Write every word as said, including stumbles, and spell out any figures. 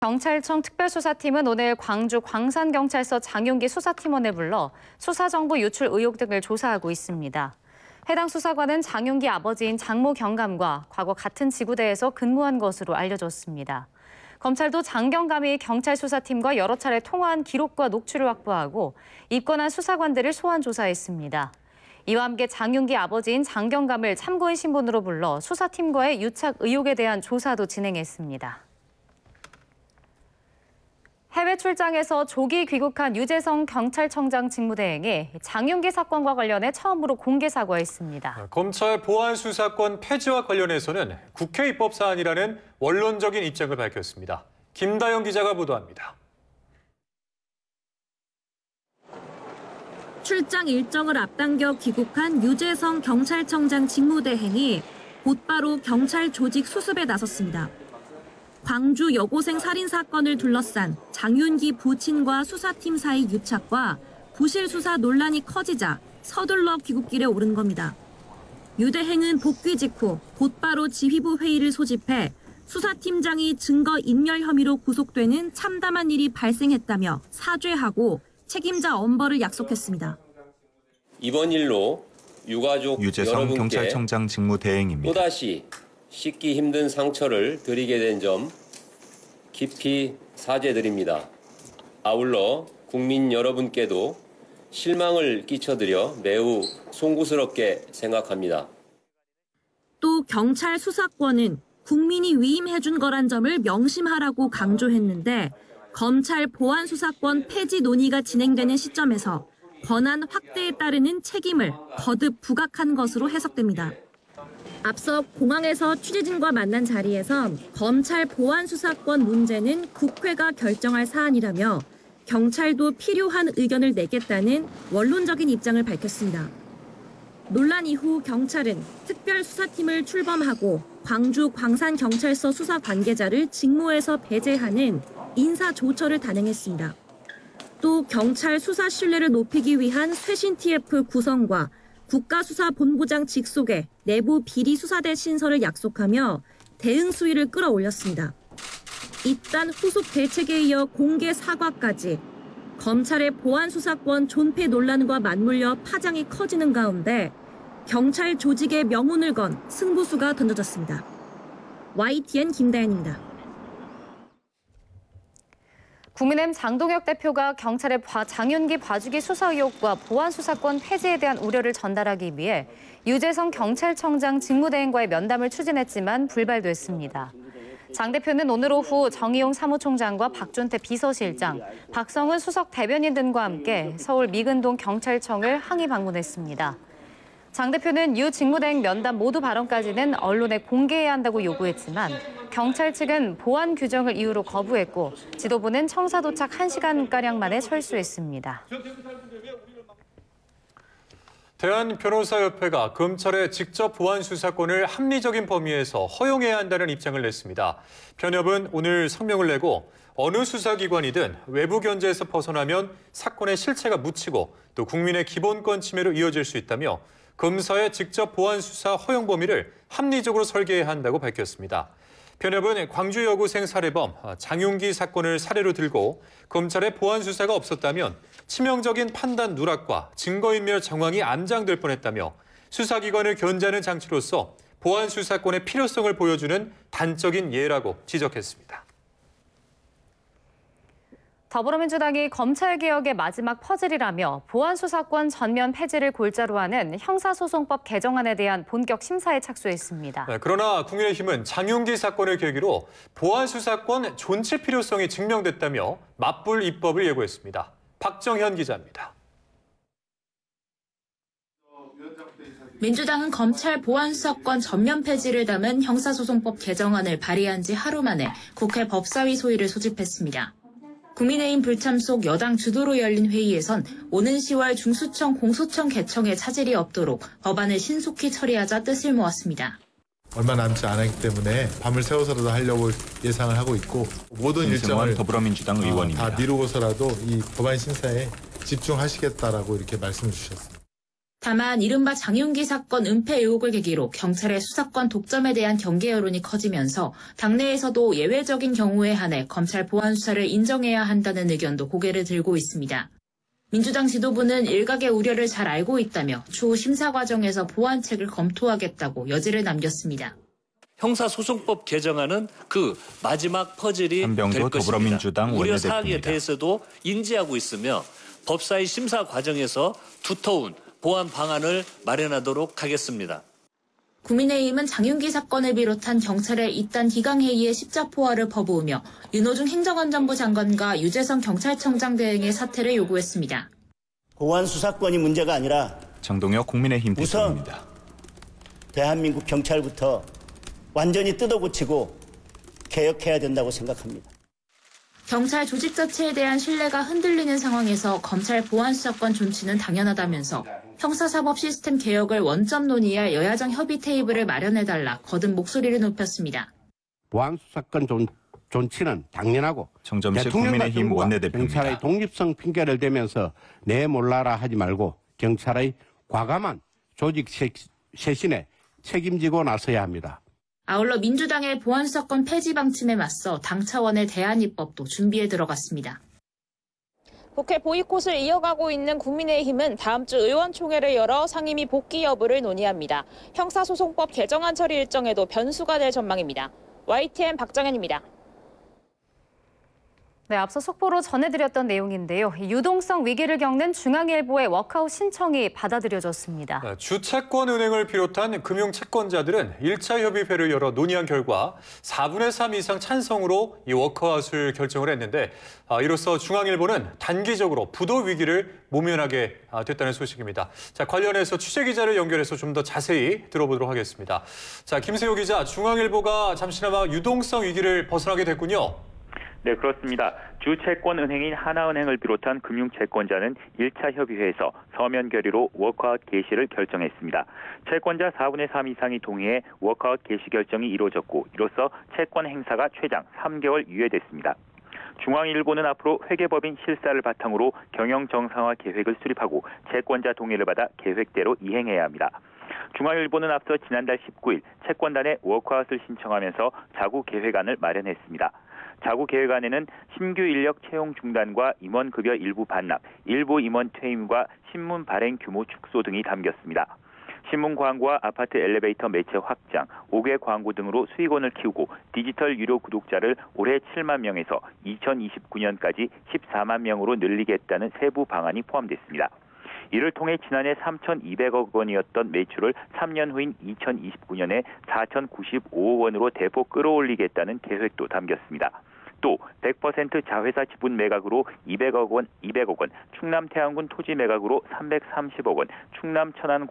경찰청 특별수사팀은 오늘 광주 광산경찰서 장윤기 수사팀원을 불러 수사정보 유출 의혹 등을 조사하고 있습니다. 해당 수사관은 장윤기 아버지인 장모 경감과 과거 같은 지구대에서 근무한 것으로 알려졌습니다. 검찰도 장 경감이 경찰 수사팀과 여러 차례 통화한 기록과 녹취를 확보하고 입건한 수사관들을 소환 조사했습니다. 이와 함께 장윤기 아버지인 장 경감을 참고인 신분으로 불러 수사팀과의 유착 의혹에 대한 조사도 진행했습니다. 해외 출장에서 조기 귀국한 유재성 경찰청장 직무대행이 장윤기 사건과 관련해 처음으로 공개 사과했습니다. 검찰 보안 수사권 폐지와 관련해서는 국회 입법 사안이라는 원론적인 입장을 밝혔습니다. 김다영 기자가 보도합니다. 출장 일정을 앞당겨 귀국한 유재성 경찰청장 직무대행이 곧바로 경찰 조직 수습에 나섰습니다. 광주 여고생 살인 사건을 둘러싼 장윤기 부친과 수사팀 사이 유착과 부실 수사 논란이 커지자 서둘러 귀국길에 오른 겁니다. 유 대행은 복귀 직후 곧바로 지휘부 회의를 소집해 수사팀장이 증거 인멸 혐의로 구속되는 참담한 일이 발생했다며 사죄하고 책임자 엄벌을 약속했습니다. 이번 일로 유가족 유재성 여러분께 경찰청장 직무대행입니다. 또다시 씻기 힘든 상처를 드리게 된 점 깊이 사죄드립니다. 아울러 국민 여러분께도 실망을 끼쳐드려 매우 송구스럽게 생각합니다. 또 경찰 수사권은 국민이 위임해준 거란 점을 명심하라고 강조했는데 검찰 보안 수사권 폐지 논의가 진행되는 시점에서 권한 확대에 따르는 책임을 거듭 부각한 것으로 해석됩니다. 앞서 공항에서 취재진과 만난 자리에서 검찰 보안 수사권 문제는 국회가 결정할 사안이라며 경찰도 필요한 의견을 내겠다는 원론적인 입장을 밝혔습니다. 논란 이후 경찰은 특별수사팀을 출범하고 광주 광산경찰서 수사 관계자를 직무에서 배제하는 인사조처를 단행했습니다. 또 경찰 수사 신뢰를 높이기 위한 쇄신 티에프 구성과 국가수사본부장 직속의 내부 비리수사대 신설을 약속하며 대응 수위를 끌어올렸습니다. 이딴 후속 대책에 이어 공개 사과까지 검찰의 보안 수사권 존폐 논란과 맞물려 파장이 커지는 가운데 경찰 조직의 명운을 건 승부수가 던져졌습니다. 와이티엔 김다현입니다. 국민의힘 장동혁 대표가 경찰의 장윤기 봐주기 수사 의혹과 보안 수사권 폐지에 대한 우려를 전달하기 위해 유재성 경찰청장 직무대행과의 면담을 추진했지만 불발됐습니다. 장 대표는 오늘 오후 정의용 사무총장과 박준태 비서실장, 박성은 수석 대변인 등과 함께 서울 미근동 경찰청을 항의 방문했습니다. 장 대표는 유 직무대행 면담 모두 발언까지는 언론에 공개해야 한다고 요구했지만 경찰 측은 보안 규정을 이유로 거부했고 지도부는 청사 도착 한 시간가량 만에 철수했습니다. 대한변호사협회가 검찰의 직접 보안 수사권을 합리적인 범위에서 허용해야 한다는 입장을 냈습니다. 변협은 오늘 성명을 내고 어느 수사기관이든 외부 견제에서 벗어나면 사건의 실체가 묻히고 또 국민의 기본권 침해로 이어질 수 있다며 검사의 직접 보안 수사 허용 범위를 합리적으로 설계해야 한다고 밝혔습니다. 변협은 광주 여고생 살해범 장윤기 사건을 사례로 들고 검찰의 보안 수사가 없었다면 치명적인 판단 누락과 증거인멸 정황이 안장될 뻔했다며 수사기관을 견제하는 장치로서 보안 수사권의 필요성을 보여주는 단적인 예라고 지적했습니다. 더불어민주당이 검찰개혁의 마지막 퍼즐이라며 보안수사권 전면 폐지를 골자로 하는 형사소송법 개정안에 대한 본격 심사에 착수했습니다. 네, 그러나 국민의힘은 장윤기 사건을 계기로 보안수사권 존치 필요성이 증명됐다며 맞불 입법을 예고했습니다. 박정현 기자입니다. 민주당은 검찰 보안수사권 전면 폐지를 담은 형사소송법 개정안을 발의한 지 하루 만에 국회 법사위 소위를 소집했습니다. 국민의힘 불참 속 여당 주도로 열린 회의에선 오는 시월 중수청 공소청 개청에 차질이 없도록 법안을 신속히 처리하자 뜻을 모았습니다. 얼마 남지 않았기 때문에 밤을 새워서라도 하려고 예상을 하고 있고 모든 일정을 더불어민주당 의원입니다. 다 미루고서라도 이 법안 심사에 집중하시겠다라고 이렇게 말씀을 주셨습니다. 다만 이른바 장윤기 사건 은폐 의혹을 계기로 경찰의 수사권 독점에 대한 경계 여론이 커지면서 당내에서도 예외적인 경우에 한해 검찰 보안 수사를 인정해야 한다는 의견도 고개를 들고 있습니다. 민주당 지도부는 일각의 우려를 잘 알고 있다며 추후 심사 과정에서 보완책을 검토하겠다고 여지를 남겼습니다. 형사소송법 개정안은 그 마지막 퍼즐이 될 한병도 것입니다. 더불어민주당 우려 사항에 원내대표입니다. 대해서도 인지하고 있으며 법사위 심사 과정에서 두터운 보완 방안을 마련하도록 하겠습니다. 국민의힘은 장윤기 사건을 비롯한 경찰의 이딴 기강회의에 십자포화를 퍼부으며 윤호중 행정안전부 장관과 유재성 경찰청장 대행의 사퇴를 요구했습니다. 보안 수사권이 문제가 아니라 정동혁 국민의힘 우선 대표입니다. 대한민국 경찰부터 완전히 뜯어고치고 개혁해야 된다고 생각합니다. 경찰 조직 자체에 대한 신뢰가 흔들리는 상황에서 검찰 보안 수사권 존치는 당연하다면서 형사사법 시스템 개혁을 원점 논의할 여야정 협의 테이블을 마련해달라 거듭 목소리를 높였습니다. 보안 수사권 존, 존치는 당연하고 정점식 국민의힘 원내대표입니다. 경찰의 독립성 핑계를 대면서 내 몰라라 하지 말고 경찰의 과감한 조직 쇄신에 책임지고 나서야 합니다. 아울러 민주당의 보안 수사권 폐지 방침에 맞서 당 차원의 대안 입법도 준비에 들어갔습니다. 국회 보이콧을 이어가고 있는 국민의힘은 다음 주 의원총회를 열어 상임위 복귀 여부를 논의합니다. 형사소송법 개정안 처리 일정에도 변수가 될 전망입니다. 와이티엔 박정현입니다. 네, 앞서 속보로 전해드렸던 내용인데요. 유동성 위기를 겪는 중앙일보의 워크아웃 신청이 받아들여졌습니다. 네, 주채권 은행을 비롯한 금융 채권자들은 일 차 협의회를 열어 논의한 결과 사분의 삼 이상 찬성으로 이 워크아웃을 결정을 했는데 아, 이로써 중앙일보는 단기적으로 부도 위기를 모면하게 아, 됐다는 소식입니다. 자, 관련해서 취재기자를 연결해서 좀 더 자세히 들어보도록 하겠습니다. 자, 김세호 기자, 중앙일보가 잠시나마 유동성 위기를 벗어나게 됐군요. 네, 그렇습니다. 주채권은행인 하나은행을 비롯한 금융채권자는 일 차 협의회에서 서면 결의로 워크아웃 개시를 결정했습니다. 채권자 사분의 삼 이상이 동의해 워크아웃 개시 결정이 이루어졌고 이로써 채권 행사가 최장 삼 개월 유예됐습니다. 중앙일보는 앞으로 회계법인 실사를 바탕으로 경영 정상화 계획을 수립하고 채권자 동의를 받아 계획대로 이행해야 합니다. 중앙일보는 앞서 지난달 십구 일 채권단에 워크아웃을 신청하면서 자구 계획안을 마련했습니다. 자구 계획안에는 신규 인력 채용 중단과 임원급여 일부 반납, 일부 임원 퇴임과 신문 발행 규모 축소 등이 담겼습니다. 신문 광고와 아파트 엘리베이터 매체 확장, 오 개 광고 등으로 수익원을 키우고 디지털 유료 구독자를 올해 칠만 명에서 이천이십구 년까지 십사만 명으로 늘리겠다는 세부 방안이 포함됐습니다. 이를 통해 지난해 삼천이백억 원이었던 매출을 삼 년 후인 이천이십구 년에 사천구십오억 원으로 대폭 끌어올리겠다는 계획도 담겼습니다. 또 백 퍼센트 자회사 지분 매각으로 이백억 원, 이백억 원, 충남 태안군 토지 매각으로 삼백삼십억 원, 충남 천안